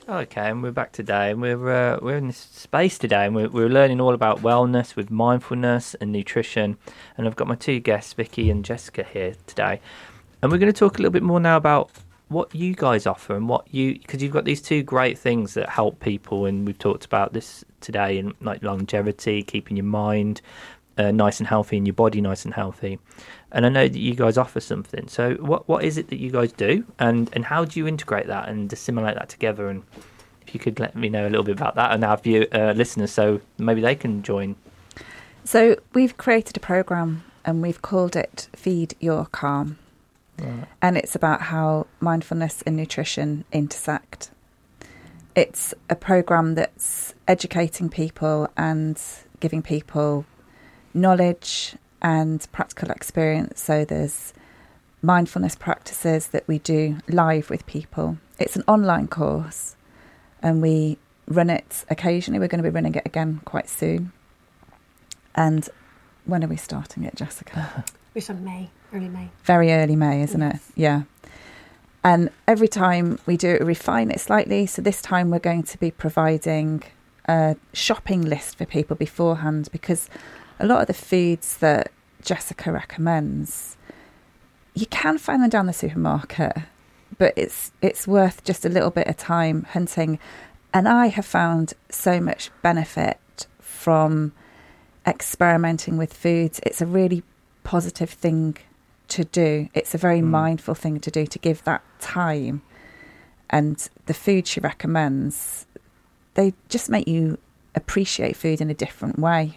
Okay, and we're back today, and we're in this space today, and we're learning all about wellness with mindfulness and nutrition. And I've got my two guests, Vicky and Jessica, here today, and we're going to talk a little bit more now about what you guys offer and because you've got these two great things that help people, and we've talked about this today, and like longevity, keeping your mind nice and healthy and your body nice and healthy. And I know that you guys offer something. So what is it that you guys do, and how do you integrate that and assimilate that together? And if you could let me know a little bit about that, and have you listeners, so maybe they can join. So we've created a program, and we've called it Feed Your Calm. Right. And it's about how mindfulness and nutrition intersect. It's a program that's educating people and giving people knowledge and practical experience. So there's mindfulness practices that we do live with people. It's an online course, and we run it occasionally. We're going to be running it again quite soon. And when are we starting it, Jessica? We're on early May. Very early May, isn't it? Yeah. And every time we do it, we refine it slightly. So this time we're going to be providing a shopping list for people beforehand, because a lot of the foods that Jessica recommends, you can find them down the supermarket, but it's worth just a little bit of time hunting. And I have found so much benefit from experimenting with foods. It's a really positive thing to do. It's a very mindful thing to do, to give that time. And the food she recommends, they just make you appreciate food in a different way.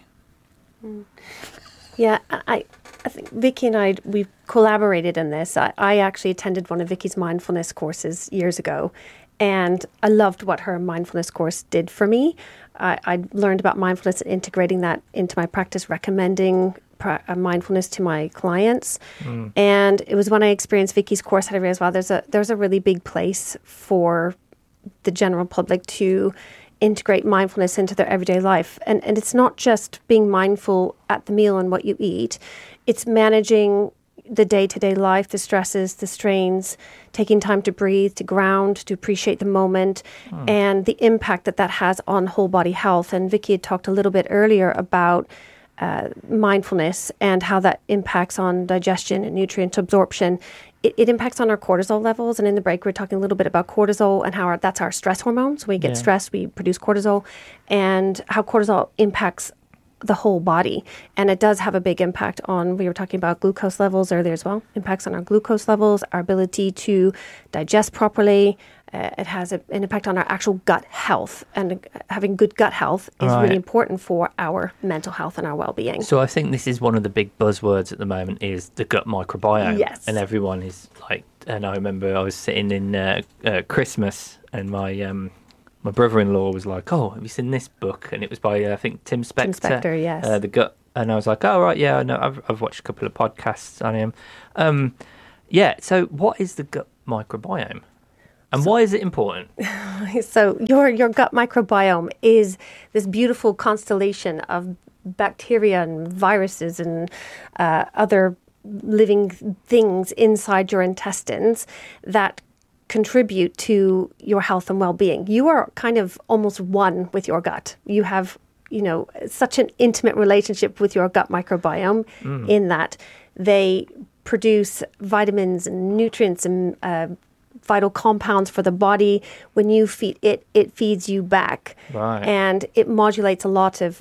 Yeah, I think Vicky and I, we've collaborated in this. I actually attended one of Vicky's mindfulness courses years ago, and I loved what her mindfulness course did for me. I learned about mindfulness and integrating that into my practice, recommending mindfulness to my clients. And it was when I experienced Vicky's course that I realized, wow, there's a really big place for the general public to integrate mindfulness into their everyday life. And it's not just being mindful at the meal and what you eat. It's managing the day-to-day life, the stresses, the strains, taking time to breathe, to ground, to appreciate the moment, and the impact that has on whole body health. And Vicky had talked a little bit earlier about mindfulness and how that impacts on digestion and nutrient absorption. It impacts on our cortisol levels. And in the break, we're talking a little bit about cortisol and how that's our stress hormone. So when we get stressed, we produce cortisol, and how cortisol impacts the whole body. And it does have a big impact on, we were talking about glucose levels earlier as well, impacts on our glucose levels, our ability to digest properly. It has an impact on our actual gut health, and having good gut health is really important for our mental health and our well-being. So I think this is one of the big buzzwords at the moment, is the gut microbiome. Yes. And everyone is like, and I remember I was sitting in Christmas, and my brother-in-law was like, "Oh, have you seen this book?" And it was by I think Tim Spector. Tim Spector, yes. The gut, and I was like, "Oh right, yeah, I know. I've watched a couple of podcasts on him." Yeah. So what is the gut microbiome? And why is it important? So your gut microbiome is this beautiful constellation of bacteria and viruses and other living things inside your intestines that contribute to your health and well-being. You are kind of almost one with your gut. You have, such an intimate relationship with your gut microbiome in that they produce vitamins and nutrients and vital compounds for the body. When you feed it, it feeds you back. Right. And it modulates a lot of,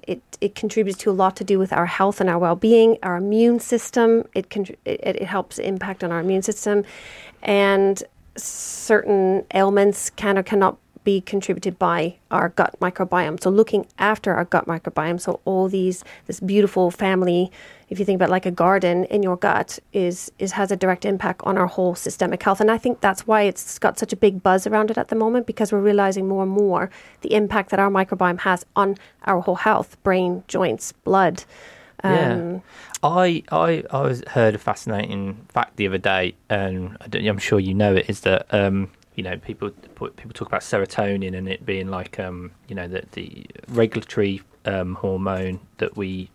it contributes to a lot to do with our health and our well-being, our immune system. It helps impact on our immune system. And certain ailments can or cannot be contributed by our gut microbiome. So looking after our gut microbiome, so all this beautiful family, if you think about like a garden in your gut, has a direct impact on our whole systemic health. And I think that's why it's got such a big buzz around it at the moment, because we're realizing more and more the impact that our microbiome has on our whole health, brain, joints, blood. I heard a fascinating fact the other day, and I'm sure you know it, is that people talk about serotonin and it being like the regulatory hormone that we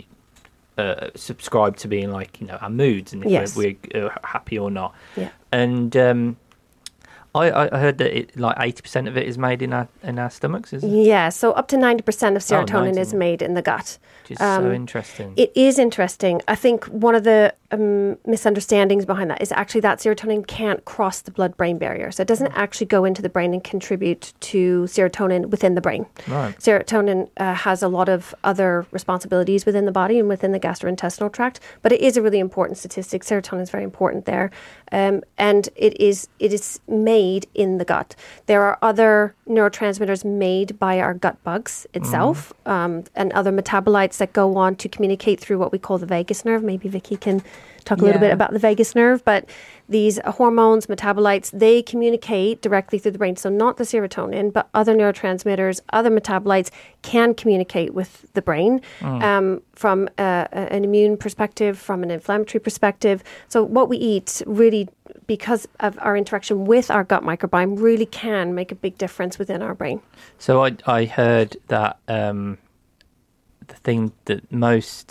subscribe to being like our moods and if we're happy or not. Yeah. And I heard that it, like 80% of it is made in our stomachs, is it? Yeah, so up to 90% of serotonin 90. is made in the gut. Which is so interesting. It is interesting. I think one of the misunderstandings behind that is actually that serotonin can't cross the blood-brain barrier. So it doesn't actually go into the brain and contribute to serotonin within the brain. Right. Serotonin has a lot of other responsibilities within the body and within the gastrointestinal tract, but it is a really important statistic. Serotonin is very important there. And it is made in the gut. There are other neurotransmitters made by our gut bugs itself, and other metabolites that go on to communicate through what we call the vagus nerve. Maybe Vicky can talk a little bit about the vagus nerve, but these hormones, metabolites, they communicate directly through the brain. So not the serotonin, but other neurotransmitters, other metabolites can communicate with the brain from an immune perspective, from an inflammatory perspective. So what we eat really, because of our interaction with our gut microbiome, really can make a big difference within our brain. So I heard that the thing that most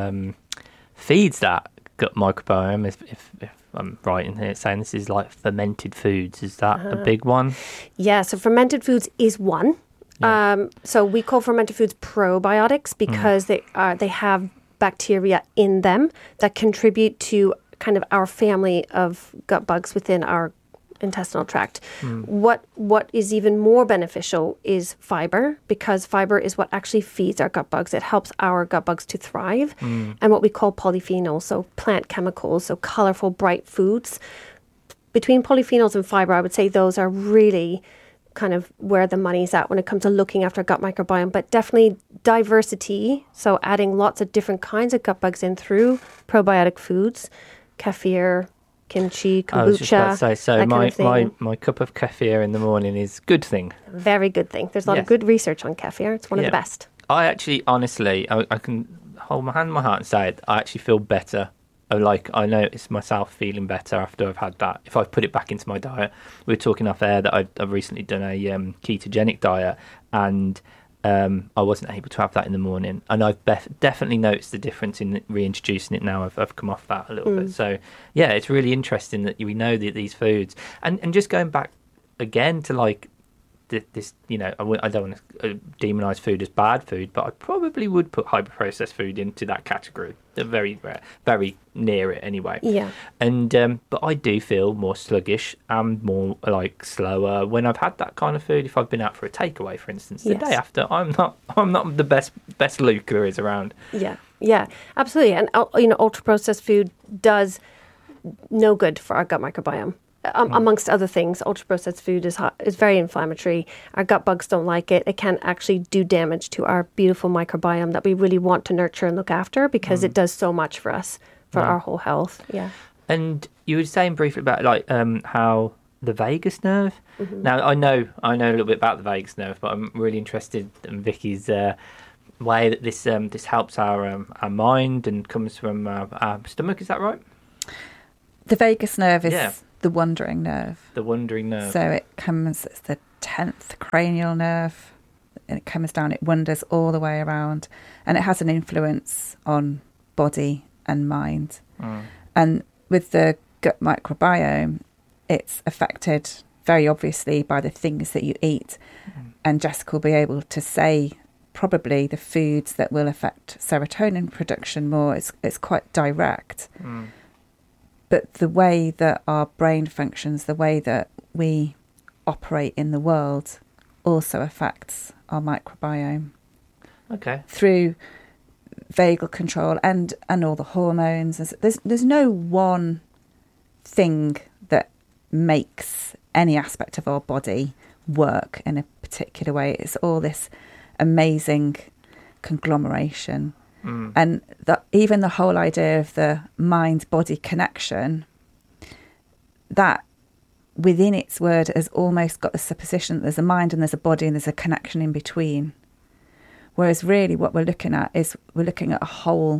feeds that gut microbiome, if I'm right in here saying this, is like fermented foods. Is that a big one? Yeah, so fermented foods is one. Yeah. So we call fermented foods probiotics because they have bacteria in them that contribute to kind of our family of gut bugs within our intestinal tract. What is even more beneficial is fiber, because fiber is what actually feeds our gut bugs. It helps our gut bugs to thrive. And what we call polyphenols, so plant chemicals, so colorful, bright foods. Between polyphenols and fiber, I would say those are really kind of where the money's at when it comes to looking after gut microbiome, but definitely diversity. So adding lots of different kinds of gut bugs in through probiotic foods, kefir, kimchi, kombucha. I was just about to say, so my cup of kefir in the morning is a good thing. Very good thing. There's a lot of good research on kefir. It's one of the best. I actually, honestly, I can hold my hand on my heart and say it. I actually feel better. I notice myself feeling better after I've had that. If I put it back into my diet, we were talking off air that I've recently done a ketogenic diet, and I wasn't able to have that in the morning, and I've definitely noticed the difference in reintroducing it now. I've come off that a little bit. So yeah, it's really interesting that we know that these foods, and just going back again to like this, you know, I don't want to demonize food as bad food, but I probably would put hyper-processed food into that category. They're very rare, very near it anyway. Yeah. And but I do feel more sluggish and more like slower when I've had that kind of food. If I've been out for a takeaway, for instance, the day after, I'm not the best Luke there is around. Yeah, absolutely. And you know, ultra-processed food does no good for our gut microbiome. Amongst other things, ultra-processed food is very inflammatory. Our gut bugs don't like it. It can actually do damage to our beautiful microbiome that we really want to nurture and look after, because it does so much for us, for our whole health. Yeah. And you were saying briefly about like how the vagus nerve. Now I know a little bit about the vagus nerve, but I'm really interested in Vicky's way that this helps our mind and comes from our stomach. Is that right? The vagus nerve is the wandering nerve. The wandering nerve. So it's the 10th cranial nerve, and it comes down, it wanders all the way around, and it has an influence on body and mind. And with the gut microbiome, it's affected very obviously by the things that you eat. And Jessica will be able to say probably the foods that will affect serotonin production more. It's quite direct. But the way that our brain functions, the way that we operate in the world, also affects our microbiome. Okay. Through vagal control and all the hormones. There's no one thing that makes any aspect of our body work in a particular way. It's all this amazing conglomeration. And even the whole idea of the mind-body connection, that within its word has almost got the supposition that there's a mind and there's a body and there's a connection in between. Whereas really what we're looking at is we're looking at a whole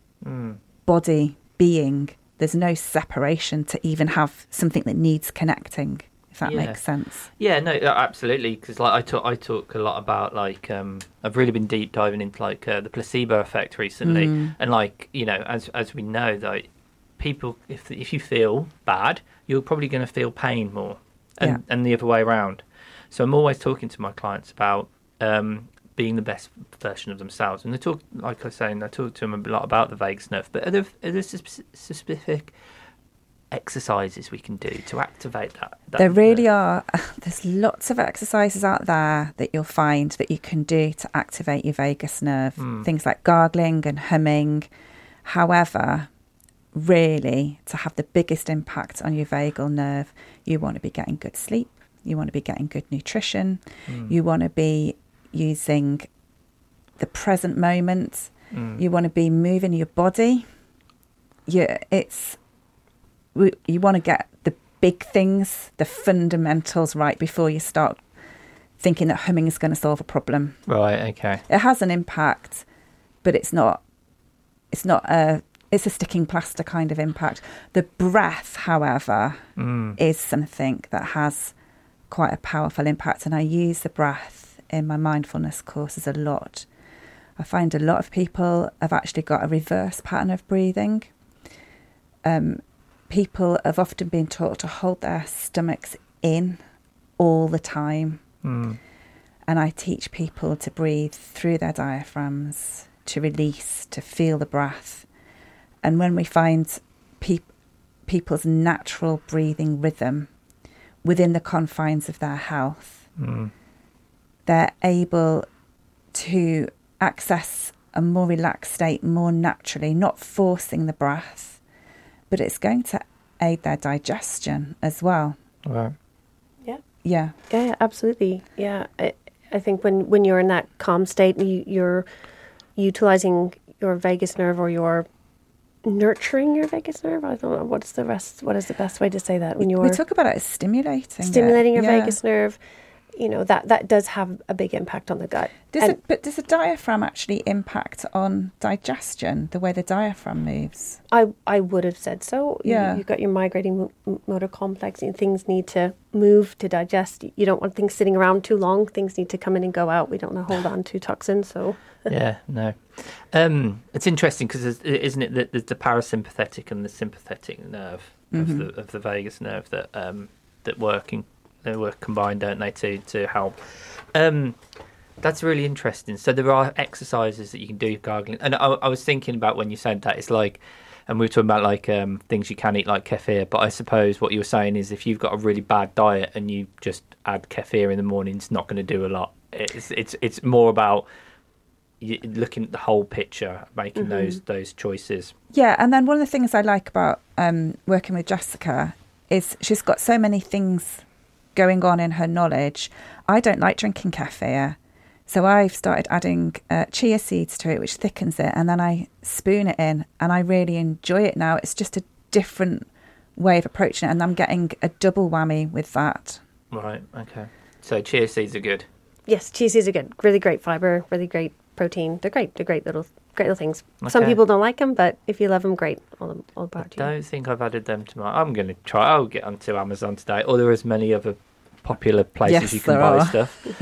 body being. There's no separation to even have something that needs connecting, if that makes sense. Yeah, no, absolutely. Because like I talk a lot about like I've really been deep diving into like the placebo effect recently, and like, you know, as we know, like people, if you feel bad, you're probably going to feel pain more. and the other way around. So I'm always talking to my clients about being the best version of themselves. And they talk, like I was saying, I talk to them a lot about the vagus nerve. But are there specific exercises we can do to activate that? There really are. There's lots of exercises out there that you'll find that you can do to activate your vagus nerve. Things like gargling and humming. However, really, to have the biggest impact on your vagal nerve, you want to be getting good sleep. You want to be getting good nutrition. You want to be using the present moment. You want to be moving your body. You want to get the big things, the fundamentals right before you start thinking that humming is going to solve a problem. Right, okay. It has an impact, but it's a sticking plaster kind of impact. The breath, however, is something that has quite a powerful impact, and I use the breath in my mindfulness courses a lot. I find a lot of people have actually got a reverse pattern of breathing. People have often been taught to hold their stomachs in all the time. And I teach people to breathe through their diaphragms, to release, to feel the breath. And when we find people's natural breathing rhythm within the confines of their health, they're able to access a more relaxed state more naturally, not forcing the breath, but it's going to aid their digestion as well. Right. Yeah, absolutely. Yeah, I think when you're in that calm state, you're utilising your vagus nerve, or you're nurturing your vagus nerve. I don't know what is the best way to say that. When we talk about it as stimulating your vagus nerve, that does have a big impact on the gut. But does the diaphragm actually impact on digestion, the way the diaphragm moves? I would have said so. Yeah. You've got your migrating motor complex, and things need to move to digest. You don't want things sitting around too long. Things need to come in and go out. We don't want to hold on to toxins. So Yeah, no. It's interesting because isn't it that there's the parasympathetic and the sympathetic nerve of the vagus nerve that work combined, don't they, to help. That's really interesting. So there are exercises that you can do, gargling. And I was thinking about when you said that, it's like, and we were talking about like things you can eat like kefir, but I suppose what you were saying is if you've got a really bad diet and you just add kefir in the morning, it's not going to do a lot. It's more about looking at the whole picture, making those choices. Yeah, and then one of the things I like about working with Jessica is she's got so many things going on in her knowledge. I don't like drinking kefir, so I've started adding chia seeds to it, which thickens it, and then I spoon it in, and I really enjoy it now. It's just a different way of approaching it, and I'm getting a double whammy with that. Right, okay. So chia seeds are good. Yes, chia seeds are good. Really great fibre, really great protein. They're great. They're great little things. Okay. Some people don't like them, but if you love them, great. All about you. I don't think I've added them to my... I'm going to try. I'll get onto Amazon today, or there are as many other popular places Yes, you can there buy are. stuff.